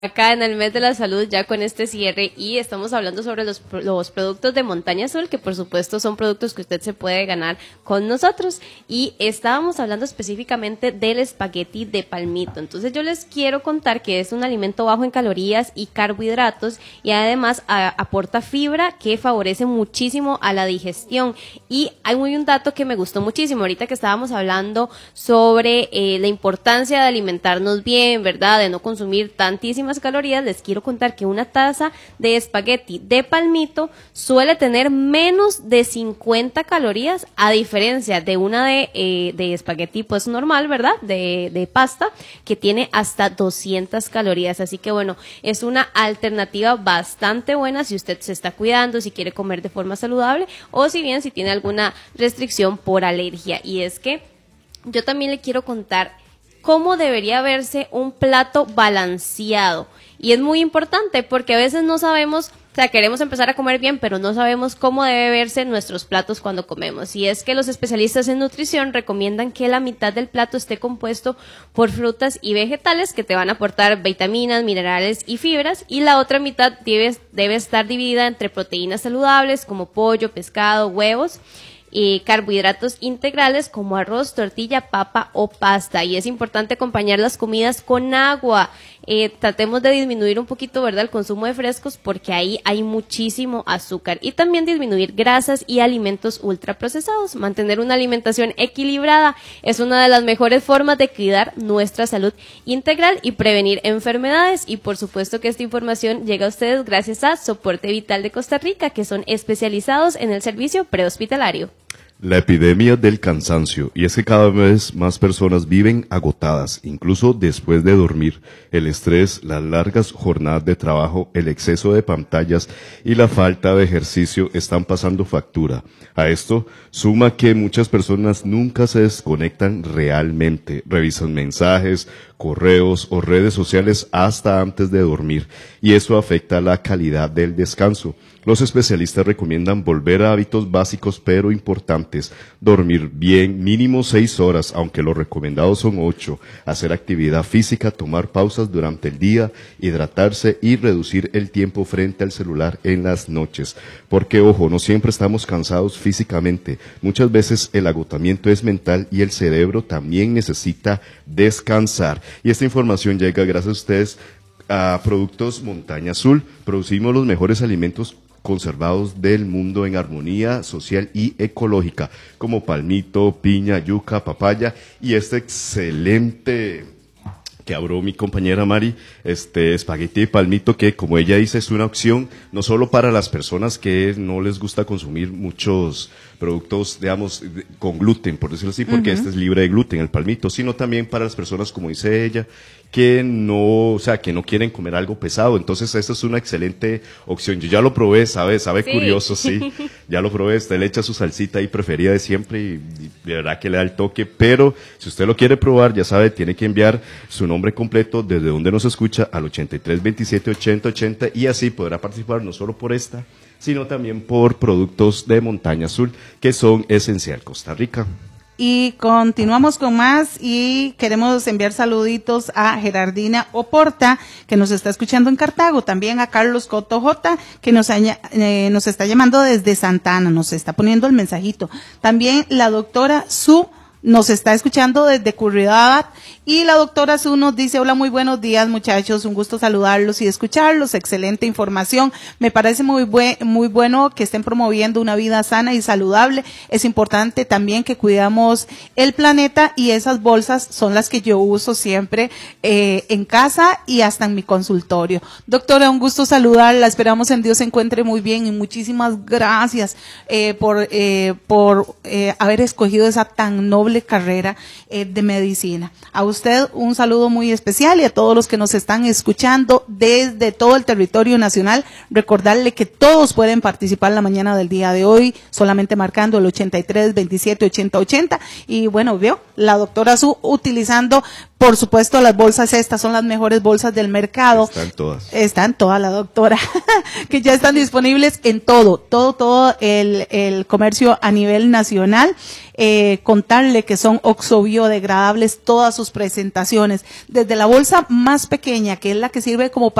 Acá en el mes de la salud, ya con este cierre, y estamos hablando sobre los productos de Montaña Azul, que por supuesto son productos que usted se puede ganar con nosotros, y estábamos hablando específicamente del espagueti de palmito. Entonces yo les quiero contar que es un alimento bajo en calorías y carbohidratos, y además aporta fibra que favorece muchísimo a la digestión. Y hay un dato que me gustó muchísimo ahorita que estábamos hablando sobre la importancia de alimentarnos bien, ¿verdad? De no consumir tantísimas calorías. Les quiero contar que una taza de espagueti de palmito suele tener menos de 50 calorías, a diferencia de una de espagueti pues normal, ¿verdad? De pasta, que tiene hasta 200 calorías. Así que bueno, es una alternativa bastante buena si usted se está cuidando, si quiere comer de forma saludable, o si bien si tiene alguna restricción por alergia. Y es que yo también le quiero contar cómo debería verse un plato balanceado. Y es muy importante porque a veces no sabemos, o sea, queremos empezar a comer bien, pero no sabemos cómo debe verse nuestros platos cuando comemos. Y es que los especialistas en nutrición recomiendan que la mitad del plato esté compuesto por frutas y vegetales que te van a aportar vitaminas, minerales y fibras, y la otra mitad debe estar dividida entre proteínas saludables como pollo, pescado, huevos, y carbohidratos integrales como arroz, tortilla, papa o pasta. Y es importante acompañar las comidas con agua. Tratemos de disminuir un poquito, ¿verdad?, el consumo de frescos, porque ahí hay muchísimo azúcar. Y también disminuir grasas y alimentos ultraprocesados. Mantener una alimentación equilibrada es una de las mejores formas de cuidar nuestra salud integral y prevenir enfermedades. Y por supuesto que esta información llega a ustedes gracias a Soporte Vital de Costa Rica, que son especializados en el servicio prehospitalario. La epidemia del cansancio, y es que cada vez más personas viven agotadas, incluso después de dormir. El estrés, las largas jornadas de trabajo, el exceso de pantallas y la falta de ejercicio están pasando factura. A esto suma que muchas personas nunca se desconectan realmente, revisan mensajes, correos o redes sociales hasta antes de dormir, y eso afecta la calidad del descanso. Los especialistas recomiendan volver a hábitos básicos pero importantes: dormir bien, mínimo 6 horas, aunque los recomendados son 8, hacer actividad física, tomar pausas durante el día, hidratarse y reducir el tiempo frente al celular en las noches. Porque, ojo, no siempre estamos cansados físicamente, muchas veces el agotamiento es mental y el cerebro también necesita descansar. Y esta información llega gracias a ustedes a Productos Montaña Azul. Producimos los mejores alimentos conservados del mundo en armonía social y ecológica, como palmito, piña, yuca, papaya y este excelente que abrió mi compañera Mari, espagueti de palmito, que como ella dice es una opción no solo para las personas que no les gusta consumir muchos productos, digamos, con gluten, por decirlo así, porque este es libre de gluten, el palmito, sino también para las personas, como dice ella, que no, o sea, que no quieren comer algo pesado. Entonces esta es una excelente opción. Yo ya lo probé, sabe sí. Curioso, sí, ya lo probé. Usted le echa su salsita ahí preferida de siempre y de verdad que le da el toque. Pero si usted lo quiere probar, ya sabe, tiene que enviar su nombre completo, desde donde nos escucha, al 83 27 80 80, y así podrá participar no solo por esta, sino también por Productos de Montaña Azul, que son Esencial Costa Rica. Y continuamos con más y queremos enviar saluditos a Gerardina Oporta, que nos está escuchando en Cartago, también a Carlos Coto J, que nos está llamando desde Santana, nos está poniendo el mensajito. También la doctora Su nos está escuchando desde Curridabat, y la doctora Su nos dice: hola, muy buenos días muchachos, un gusto saludarlos y escucharlos, excelente información, me parece muy bueno que estén promoviendo una vida sana y saludable. Es importante también que cuidamos el planeta, y esas bolsas son las que yo uso siempre en casa y hasta en mi consultorio. Doctora, un gusto saludarla, esperamos en Dios se encuentre muy bien, y muchísimas gracias por haber escogido esa tan noble carrera de medicina. A usted un saludo muy especial, y a todos los que nos están escuchando desde todo el territorio nacional, recordarle que todos pueden participar la mañana del día de hoy, solamente marcando el 83 27 80 80, y bueno, veo la doctora Su utilizando Por supuesto, las bolsas estas son las mejores bolsas del mercado. Están todas, la doctora, que ya están disponibles en todo el comercio a nivel nacional. Contarle que son oxo-biodegradables todas sus presentaciones, desde la bolsa más pequeña, que es la que sirve como